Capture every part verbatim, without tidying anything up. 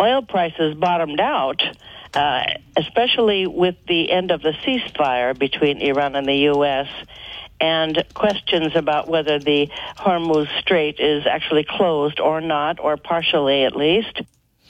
oil prices bottomed out, uh, especially with the end of the ceasefire between Iran and the U S, and questions about whether the Hormuz Strait is actually closed or not, or partially at least.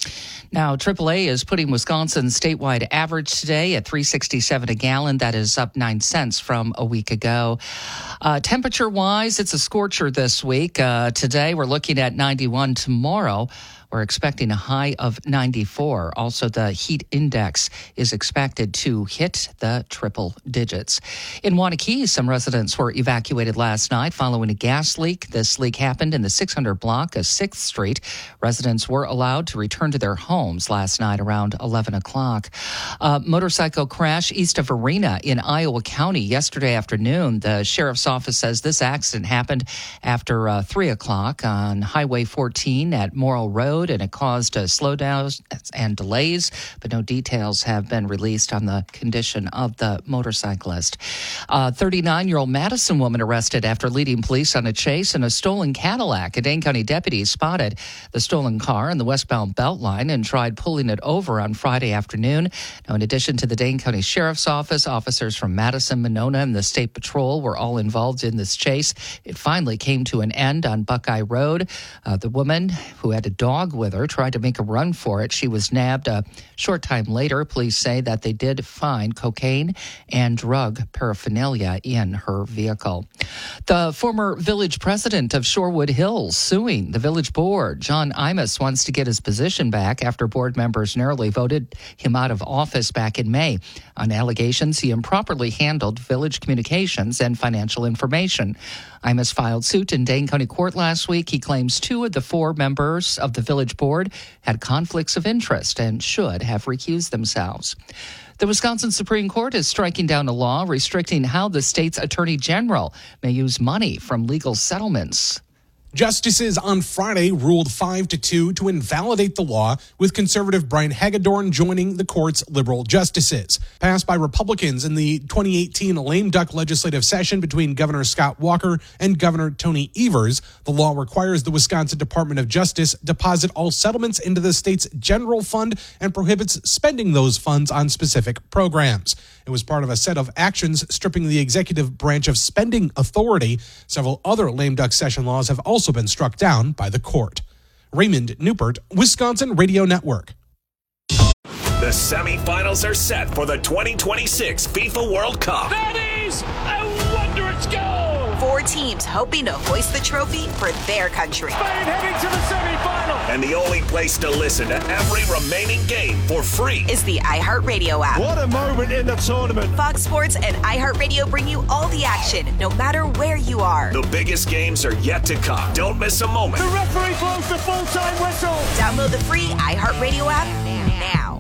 Now, triple A is putting Wisconsin's statewide average today at three sixty-seven a gallon. That is up nine cents from a week ago. Uh, temperature-wise, it's a scorcher this week. Uh, today, we're looking at ninety-one. Tomorrow, we're expecting a high of ninety-four. Also, the heat index is expected to hit the triple digits. In Waunakee, some residents were evacuated last night following a gas leak. This leak happened in the six hundred block of sixth Street. Residents were allowed to return to their homes last night around eleven o'clock. A motorcycle crash east of Arena in Iowa County yesterday afternoon. The sheriff's office says this accident happened after uh, three o'clock on Highway fourteen at Morrill Road, and it caused uh, slowdowns and delays, but no details have been released on the condition of the motorcyclist. A thirty-nine-year-old Madison woman arrested after leading police on a chase in a stolen Cadillac. A Dane County deputy spotted the stolen car in the westbound Beltline and tried pulling it over on Friday afternoon. Now, in addition to the Dane County Sheriff's Office, officers from Madison, Monona, and the State Patrol were all involved in this chase. It finally came to an end on Buckeye Road. Uh, the woman, who had a dog with her, tried to make a run for it. She was nabbed a short time later. Police say that they did find cocaine and drug paraphernalia in her vehicle. The former village president of Shorewood Hills suing the village board. John Imus wants to get his position back after board members narrowly voted him out of office back in May on allegations he improperly handled village communications and financial information. Imus filed suit in Dane County Court last week. He claims two of the four members of the village board had conflicts of interest and should have recused themselves. The Wisconsin Supreme Court is striking down a law restricting how the state's attorney general may use money from legal settlements. Justices on Friday ruled five to two to invalidate the law, with conservative Brian Hagedorn joining the court's liberal justices. Passed by Republicans in the twenty eighteen lame duck legislative session between Governor Scott Walker and Governor Tony Evers, the law requires the Wisconsin Department of Justice deposit all settlements into the state's general fund and prohibits spending those funds on specific programs. It was part of a set of actions stripping the executive branch of spending authority. Several other lame duck session laws have also been struck down by the court. Raymond Newport, Wisconsin Radio Network. The semifinals are set for the twenty twenty-six FIFA World Cup. That is a wondrous goal! Four teams hoping to hoist the trophy for their country. Spain heading to the semifinal! And the only place to listen to every remaining game for free is the iHeartRadio app. What a moment in the tournament! Fox Sports and iHeartRadio bring you all the action, no matter where you are. The biggest games are yet to come. Don't miss a moment. The referee blows the full-time whistle. Download the free iHeartRadio app now.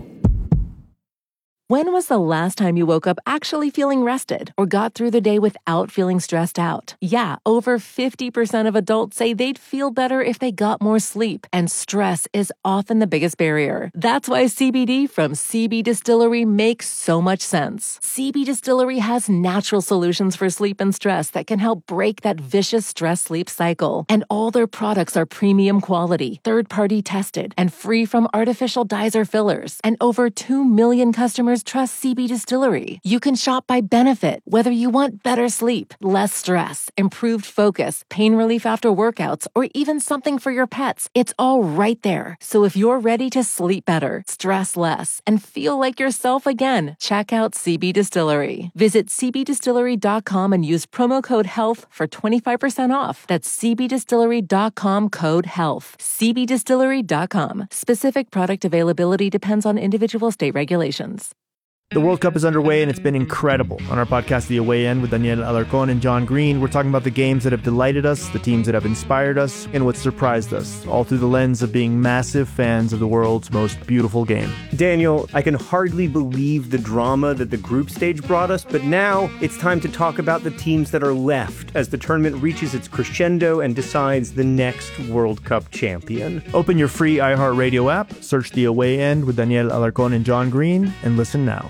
When was the last time you woke up actually feeling rested or got through the day without feeling stressed out? Yeah, over fifty percent of adults say they'd feel better if they got more sleep, and stress is often the biggest barrier. That's why C B D from C B Distillery makes so much sense. C B Distillery has natural solutions for sleep and stress that can help break that vicious stress-sleep cycle. And all their products are premium quality, third-party tested, and free from artificial dyes or fillers. And over two million customers trust C B Distillery. You can shop by benefit, whether you want better sleep, less stress, improved focus, pain relief after workouts, or even something for your pets. It's all right there. So if you're ready to sleep better, stress less, and feel like yourself again, check out C B Distillery. Visit c b distillery dot com and use promo code HEALTH for twenty-five percent off. That's c b distillery dot com code HEALTH. c b distillery dot com. Specific product availability depends on individual state regulations. The World Cup is underway, and it's been incredible. On our podcast, The Away End, with Daniel Alarcon and John Green, we're talking about the games that have delighted us, the teams that have inspired us, and what surprised us, all through the lens of being massive fans of the world's most beautiful game. Daniel, I can hardly believe the drama that the group stage brought us, but now it's time to talk about the teams that are left as the tournament reaches its crescendo and decides the next World Cup champion. Open your free iHeartRadio app, search The Away End with Daniel Alarcon and John Green, and listen now.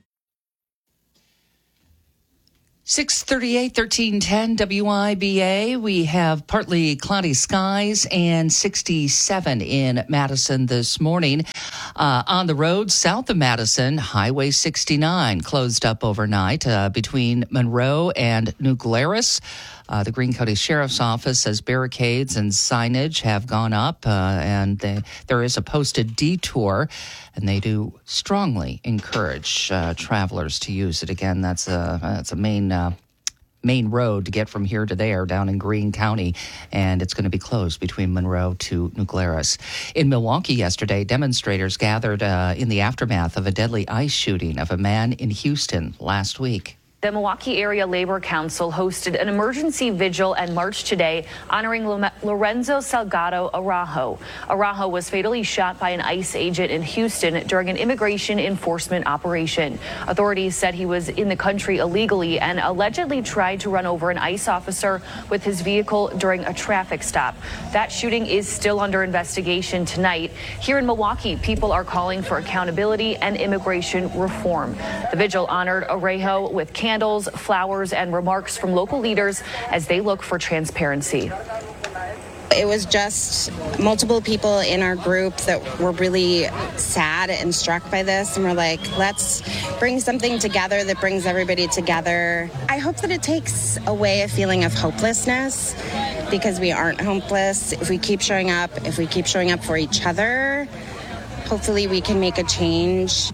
six thirty-eight, thirteen ten W I B A. We have partly cloudy skies and sixty-seven in Madison this morning. Uh, on the road south of Madison, Highway sixty-nine closed up overnight uh, between Monroe and New Glarus. Uh, the Greene County Sheriff's Office says barricades and signage have gone up, uh, and they, there is a posted detour, and they do strongly encourage uh, travelers to use it. Again, that's a, that's a main uh, main road to get from here to there down in Greene County, and it's going to be closed between Monroe to New Glarus. In Milwaukee yesterday, demonstrators gathered uh, in the aftermath of a deadly ICE shooting of a man in Houston last week. The Milwaukee Area Labor Council hosted an emergency vigil and march today honoring Lorenzo Salgado Araujo. Araujo was fatally shot by an ICE agent in Houston during an immigration enforcement operation. Authorities said he was in the country illegally and allegedly tried to run over an ICE officer with his vehicle during a traffic stop. That shooting is still under investigation tonight. Here in Milwaukee, people are calling for accountability and immigration reform. The vigil honored Araujo with candles, Candles, flowers, and remarks from local leaders as they look for transparency. It was just multiple people in our group that were really sad and struck by this, and we're like, let's bring something together that brings everybody together. I hope that it takes away a feeling of hopelessness, because we aren't hopeless. If we keep showing up, if we keep showing up for each other, hopefully we can make a change.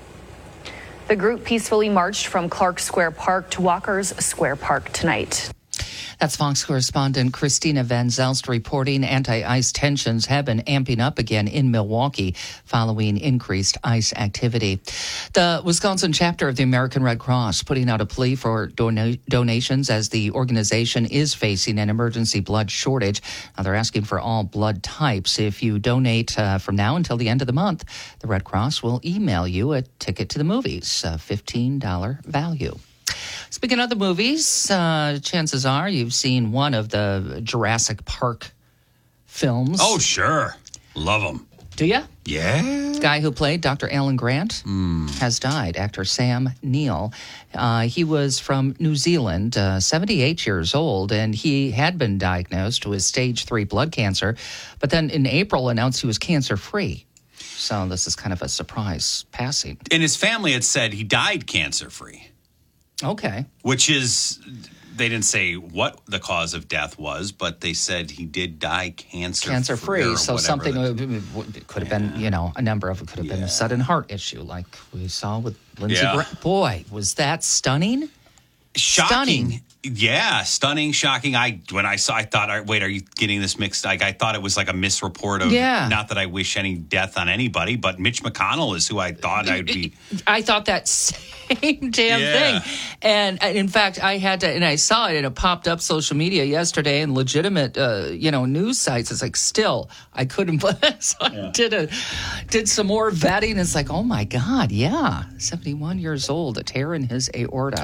The group peacefully marched from Clark Square Park to Walker's Square Park tonight. That's Fox correspondent Christina Van Zelst reporting anti-ICE tensions have been amping up again in Milwaukee following increased ICE activity. The Wisconsin chapter of the American Red Cross putting out a plea for don- donations as the organization is facing an emergency blood shortage. Now, they're asking for all blood types. If you donate uh, from now until the end of the month, the Red Cross will email you a ticket to the movies, a fifteen dollars value. Speaking of the movies, uh, chances are you've seen one of the Jurassic Park films. Oh, sure. Love them. Do you? Yeah. Guy who played Doctor Alan Grant mm. has died, actor Sam Neill. Uh, he was from New Zealand, uh, seventy-eight years old, and he had been diagnosed with stage three blood cancer, but then in April announced he was cancer-free. So this is kind of a surprise passing. And his family had said he died cancer-free. Okay. Which is, they didn't say what the cause of death was, but they said he did die cancer cancer free. free so something the, it could have yeah. been, you know, a number of it could have yeah. been a sudden heart issue, like we saw with Lindsey yeah. Graham. Boy, was that stunning! Shocking. Stunning. Yeah, stunning, shocking. I when I saw, I thought, wait, are you getting this mixed? Like, I thought it was like a misreport of. Yeah. Not that I wish any death on anybody, but Mitch McConnell is who I thought I'd be. I thought that same damn yeah. thing, and in fact, I had to, and I saw it, and it popped up social media yesterday, and legitimate, uh, you know, news sites. It's like, still, I couldn't. So I yeah. did a, did some more vetting. It's like, oh my God, yeah, seventy-one years old, a tear in his aorta.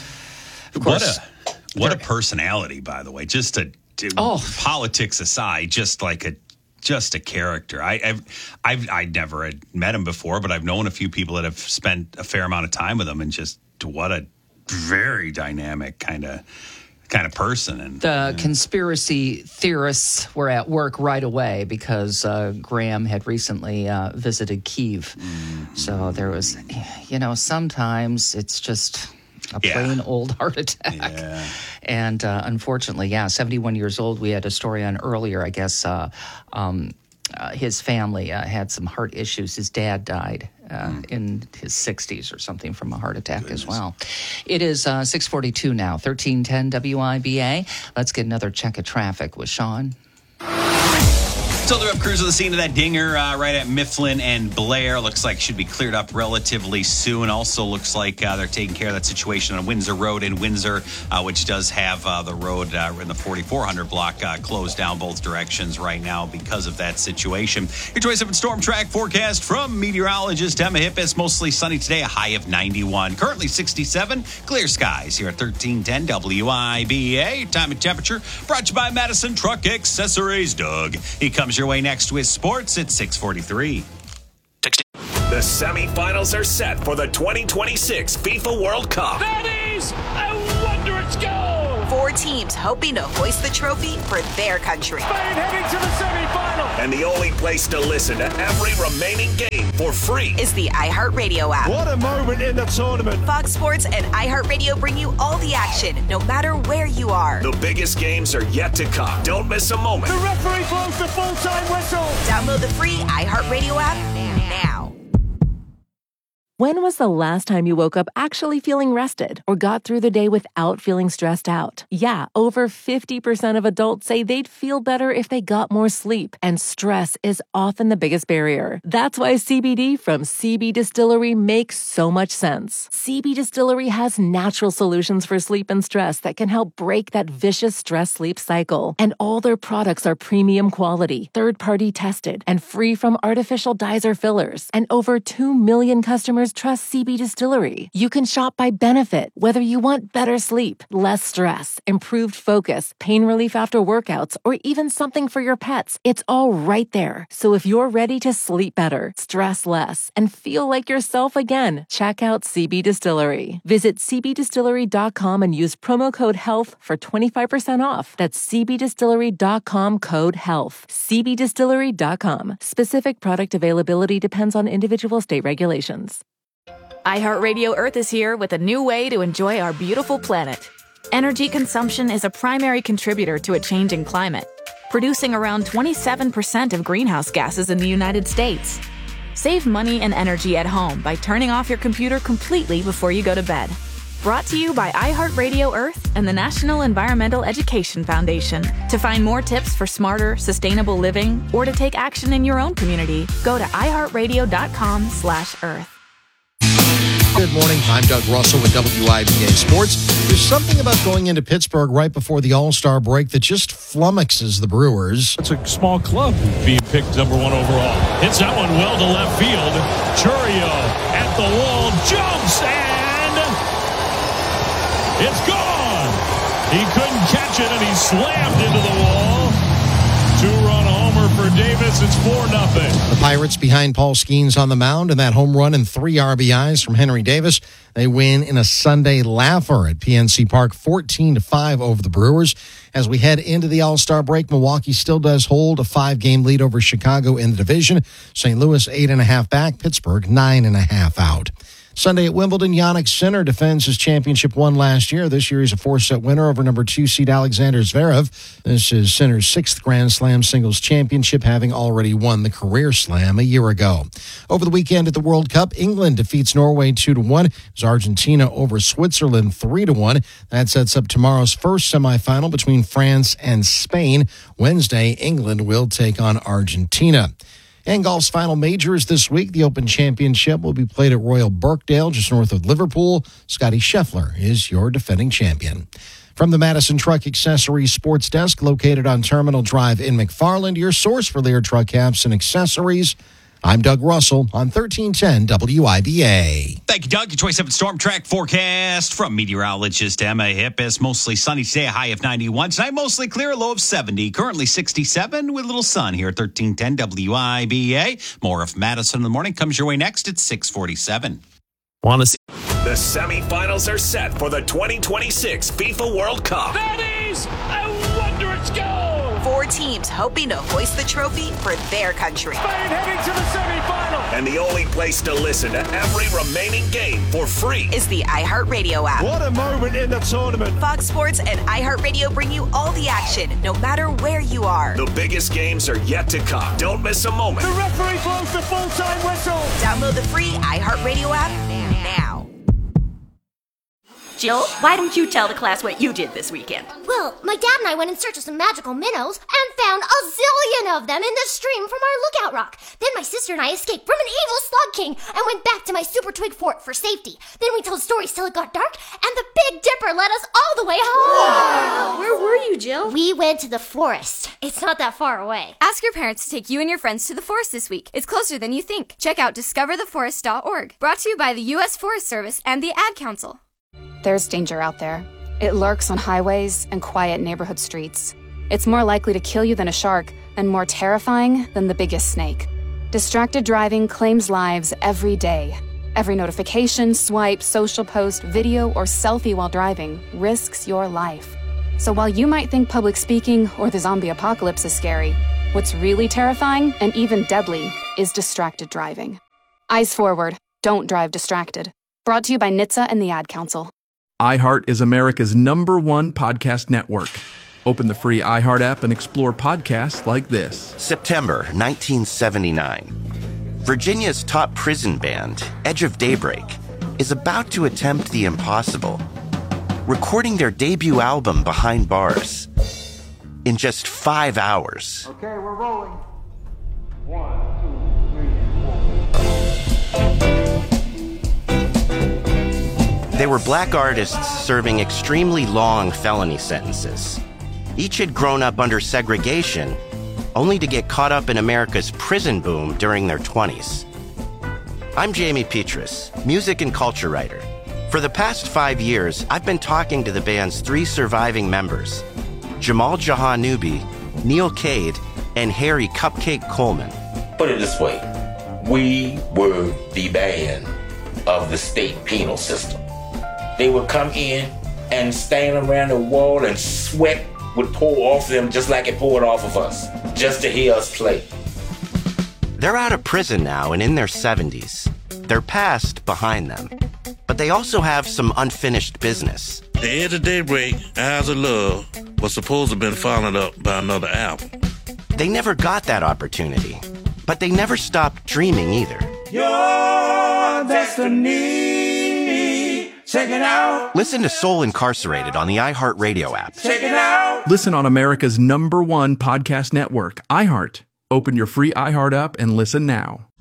Of course. What a what a personality, by the way. Just a oh. politics aside, just like a just a character. I, I've I've I never had met him before, but I've known a few people that have spent a fair amount of time with him, and just what a very dynamic kind of kind of person. And the yeah. conspiracy theorists were at work right away because uh, Graham had recently uh, visited Kyiv. Mm-hmm. So there was, you know, sometimes it's just a plain yeah. old heart attack. Yeah. And uh, unfortunately, yeah, seventy-one years old. We had a story on earlier, I guess, uh, um, uh, his family uh, had some heart issues. His dad died uh, mm. in his sixties or something from a heart attack Goodness. as well. It is uh, six forty-two now, thirteen ten W I B A. Let's get another check of traffic with Sean. So they're up crews to the scene of that dinger uh, right at Mifflin and Blair. Looks like should be cleared up relatively soon. Also looks like uh, they're taking care of that situation on Windsor Road in Windsor, uh, which does have uh, the road uh, in the forty-four hundred block uh, closed down both directions right now because of that situation. Your twenty-seven Storm Track forecast from meteorologist Emma Hippis. Mostly sunny today, a high of ninety-one. Currently sixty-seven. Clear skies here at thirteen ten W I B A. Time and temperature brought to you by Madison Truck Accessories. Doug, he comes your way next with sports at six forty-three. The semifinals are set for the twenty twenty-six FIFA World Cup. That is a wondrous goal! For Four teams hoping to hoist the trophy for their country. Spain heading to the semifinal. And the only place to listen to every remaining game for free is the iHeartRadio app. What a moment in the tournament. Fox Sports and iHeartRadio bring you all the action, no matter where you are. The biggest games are yet to come. Don't miss a moment. The referee blows the full-time whistle. Download the free iHeartRadio app now. When was the last time you woke up actually feeling rested or got through the day without feeling stressed out? Yeah, over fifty percent of adults say they'd feel better if they got more sleep, and stress is often the biggest barrier. That's why C B D from C B Distillery makes so much sense. C B Distillery has natural solutions for sleep and stress that can help break that vicious stress-sleep cycle. And all their products are premium quality, third-party tested, and free from artificial dyes or fillers. And over two million customers trust C B Distillery. You can shop by benefit, whether you want better sleep, less stress, improved focus, pain relief after workouts, or even something for your pets. It's all right there. So if you're ready to sleep better, stress less, and feel like yourself again, check out C B Distillery. Visit c b distillery dot com and use promo code HEALTH for twenty-five percent off. That's c b distillery dot com code HEALTH. c b distillery dot com. Specific product availability depends on individual state regulations. iHeartRadio Earth is here with a new way to enjoy our beautiful planet. Energy consumption is a primary contributor to a changing climate, producing around twenty-seven percent of greenhouse gases in the United States. Save money and energy at home by turning off your computer completely before you go to bed. Brought to you by iHeartRadio Earth and the National Environmental Education Foundation. To find more tips for smarter, sustainable living, or to take action in your own community, go to iHeartRadio.com slash Earth. Good morning. I'm Doug Russell with W I B A Sports. There's something about going into Pittsburgh right before the All-Star break that just flummoxes the Brewers. It's a small club being picked number one overall. Hits that one well to left field. Chourio at the wall, jumps, and it's gone. He couldn't catch it, and he slammed into the wall. Two-run homer for Davis. It's four nothing. The Pirates behind Paul Skeens on the mound, and that home run and three R B Is from Henry Davis. They win in a Sunday laugher at P N C Park, fourteen to five over the Brewers. As we head into the All-Star break, Milwaukee still does hold a five-game lead over Chicago in the division. Saint Louis eight and a half back, Pittsburgh nine and a half out. Sunday at Wimbledon, Jannik Sinner defends his championship won last year. This year he's a four-set winner over number two seed Alexander Zverev. This is Sinner's sixth Grand Slam singles championship, having already won the career slam a year ago. Over the weekend at the World Cup, England defeats Norway two to one. It was Argentina over Switzerland three to one. That sets up tomorrow's first semifinal between France and Spain. Wednesday, England will take on Argentina. And golf's final major is this week. The Open Championship will be played at Royal Birkdale, just north of Liverpool. Scotty Scheffler is your defending champion. From the Madison Truck Accessories Sports Desk, located on Terminal Drive in McFarland, your source for Lear truck caps and accessories. I'm Doug Russell on thirteen ten W I B A. Thank you, Doug. Your twenty-seven Storm Track forecast from meteorologist Emma Hippis. Mostly sunny today, a high of ninety-one. Tonight, mostly clear, a low of seventy. Currently sixty-seven with a little sun here at thirteen ten W I B A. More of Madison in the morning comes your way next at six forty-seven. Want to see? The semifinals are set for the twenty twenty-six FIFA World Cup. That is a wondrous goal. Four teams hoping to hoist the trophy for their country. Spain heading to the semifinal. And the only place to listen to every remaining game for free is the iHeartRadio app. What a moment in the tournament. Fox Sports and iHeartRadio bring you all the action, no matter where you are. The biggest games are yet to come. Don't miss a moment. The referee blows the full-time whistle. Download the free iHeartRadio app now. Jill, why don't you tell the class what you did this weekend? Well, my dad and I went in search of some magical minnows and found a zillion of them in the stream from our lookout rock. Then my sister and I escaped from an evil slug king and went back to my super twig fort for safety. Then we told stories till it got dark, and the Big Dipper led us all the way home. Wow. Where were you, Jill? We went to the forest. It's not that far away. Ask your parents to take you and your friends to the forest this week. It's closer than you think. Check out discover the forest dot org. Brought to you by the U S Forest Service and the Ad Council. There's danger out there. It lurks on highways and quiet neighborhood streets. It's more likely to kill you than a shark, and more terrifying than the biggest snake. Distracted driving claims lives every day. Every notification, swipe, social post, video, or selfie while driving risks your life. So while you might think public speaking or the zombie apocalypse is scary, what's really terrifying and even deadly is distracted driving. Eyes forward. Don't drive distracted. Brought to you by N H T S A and the Ad Council. iHeart is America's number one podcast network. Open the free iHeart app and explore podcasts like this. September nineteen seventy-nine. Virginia's top prison band, Edge of Daybreak, is about to attempt the impossible, recording their debut album Behind Bars in just five hours. Okay, we're rolling. One, They were black artists serving extremely long felony sentences. Each had grown up under segregation, only to get caught up in America's prison boom during their twenties. I'm Jamie Petrus, music and culture writer. For the past five years, I've been talking to the band's three surviving members, Jamal Jahanoubi, Neil Cade, and Harry Cupcake Coleman. Put it this way, we were the band of the state penal system. They would come in and stand around the wall and sweat would pour off them just like it poured off of us, just to hear us play. They're out of prison now and in their seventies. Their past behind them. But they also have some unfinished business. The Edge of Daybreak, Eyes of Love, was supposed to have been followed up by another album. They never got that opportunity, but they never stopped dreaming either. Your destiny. Check it out. Listen to Soul Incarcerated on the iHeartRadio app. Check it out. Listen on America's number one podcast network, iHeart. Open your free iHeart app and listen now.